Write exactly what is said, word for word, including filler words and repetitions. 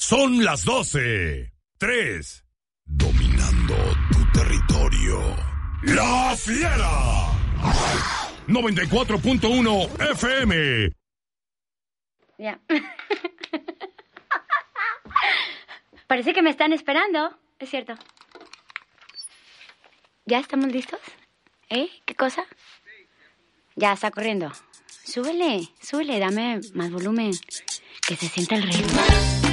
Son las doce. Tres. Dominando tu territorio. La Fiera. noventa y cuatro punto uno F M. Ya. Parece que me están esperando. Es cierto. ¿Ya estamos listos? ¿Eh? ¿Qué cosa? Ya está corriendo. Súbele, súbele, dame más volumen. Que se sienta el ritmo.